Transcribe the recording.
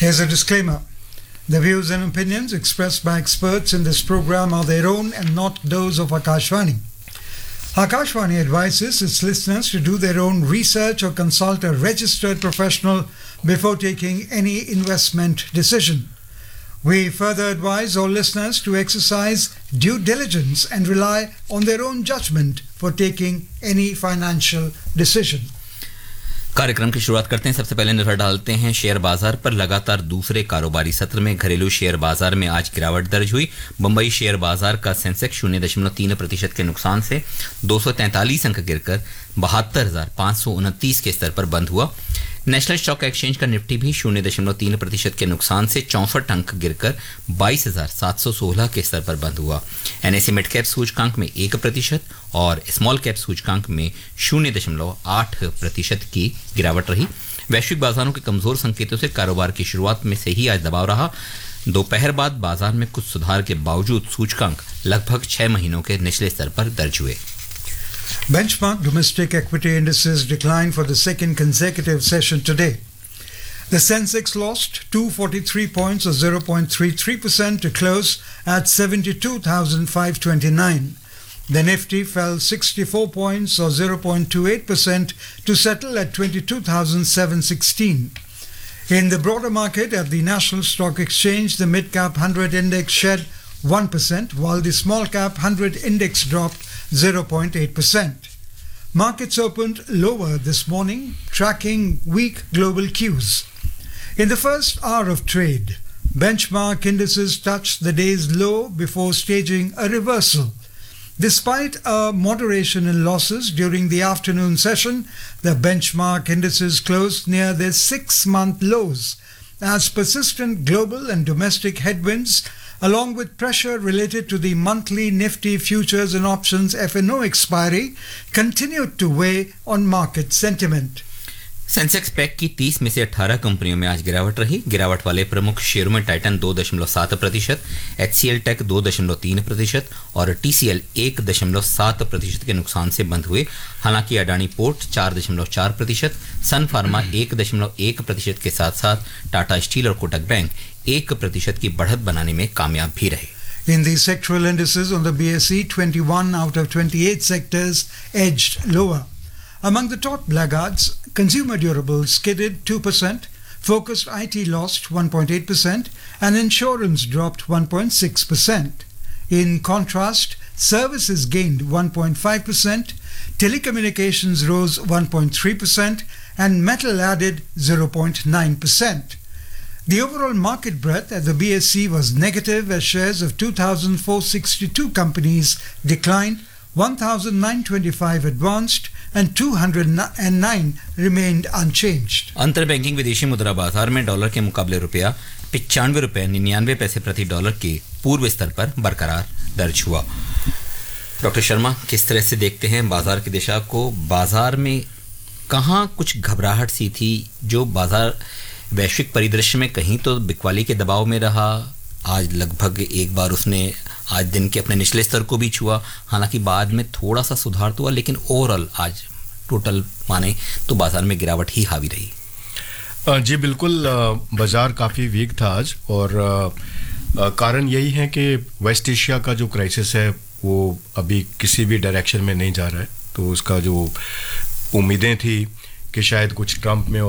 Here's a disclaimer. The views and opinions expressed by experts in this program are their own and not those of Akashvani. Akashvani advises its listeners to do their own research or consult a registered professional before taking any investment decision. We further advise all listeners to exercise due diligence and rely on their own judgment for taking any financial decision. कार्यक्रम की शुरुआत करते हैं। सबसे पहले नजर डालते हैं शेयर बाजार पर। लगातार दूसरे कारोबारी सत्र में घरेलू शेयर बाजार में आज गिरावट दर्ज हुई। बंबई शेयर बाजार का सेंसेक्स 0.3% के नुकसान से 243 अंक गिरकर 72,529 के स्तर पर बंद हुआ। नेशनल स्टॉक एक्सचेंज का निफ्टी भी 0.3% के नुकसान से 64 अंक गिरकर 22,716 के स्तर पर बंद हुआ। एनएसई मिड कैप सूचकांक में 1% और स्मॉल कैप सूचकांक में 0.8% की गिरावट रही। वैश्विक बाजारों के कमजोर संकेतों से कारोबार की शुरुआत में से ही आज दबाव रहा। दोपहर बाद बाजार में कुछ सुधार के बावजूद सूचकांक लगभग 6 महीनों के निचले स्तर पर दर्ज हुए। Benchmark domestic equity indices declined for the second consecutive session today. The Sensex lost 243 points or 0.33% to close at 72,529. The Nifty fell 64 points or 0.28% to settle at 22,716. In the broader market at the National Stock Exchange, the mid-cap 100 index shed 1%, while the small-cap 100 index dropped 0.8%. Markets opened lower this morning, tracking weak global cues. In the first hour of trade, benchmark indices touched the day's low before staging a reversal. Despite a moderation in losses during the afternoon session, the benchmark indices closed near their 6-month lows as persistent global and domestic headwinds, along with pressure related to the monthly Nifty futures and options F&O expiry, continued to weigh on market sentiment. Sensex pack की 30 में से 18 कंपनियों में आज गिरावट रही। गिरावट वाले प्रमुख शेयरों में टाइटन 2.7%, एचसीएल टेक 2.3% और टीसीएल 1.7% के नुकसान से बंद हुए। हालांकि अडानी पोर्ट 4.4%, सन फार्मा 1.1% के साथ साथ टाटा स्टील और कोटक बैंक 1% की बढ़त बनाने में कामयाब भी रहे। In the sectoral indices on the BSE, 21 out of 28 sectors edged lower. Among the top laggards, consumer durables skidded 2%, focused IT lost 1.8%, and insurance dropped 1.6%. In contrast, services gained 1.5%, telecommunications rose 1.3%, and metal added 0.9%. The overall market breadth at the BSE was negative as shares of 2,462 companies declined, 1,925 advanced, and 209 remained unchanged. अंतर banking विदेशी मुद्रा बाजार में dollar के मुकाबले रुपया 95 रुपये 99 पैसे प्रति डॉलर के पूर्व स्तर पर बरकरार दर्ज हुआ। डॉक्टर शर्मा, किस तरह से देखते हैं बाजार की दिशा को? बाजार में कहाँ कुछ घबराहट सी थी जो बाजार वैश्विक परिदृश्य में कहीं तो बिकवाली के दबाव में रहा, आज लगभग एक बार उसने आज दिन के अपने निचले स्तर को भी छुआ। हालांकि बाद में थोड़ा सा सुधार तो हुआ, लेकिन ओवरऑल आज टोटल माने तो बाजार में गिरावट ही हावी रही। जी बिल्कुल, बाजार काफ़ी वीक था आज और कारण यही है कि वेस्ट एशिया का जो क्राइसिस है वो अभी किसी भी डायरेक्शन में नहीं जा रहा है। तो उसका जो उम्मीदें थी कि शायद कुछ ट्रंप में